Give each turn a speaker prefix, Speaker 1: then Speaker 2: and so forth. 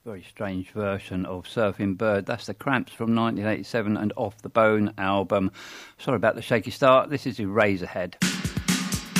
Speaker 1: Very strange version of Surfing Bird. That's the Cramps from 1987 and Off the Bone album. Sorry about the shaky start. This is Eraserhead.